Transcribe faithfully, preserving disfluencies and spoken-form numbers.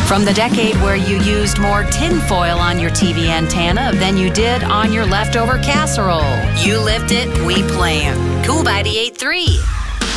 From the decade where you used more tinfoil on your T V antenna than you did on your leftover casserole. You lived it, we planned. Cool by eighty-eight point three.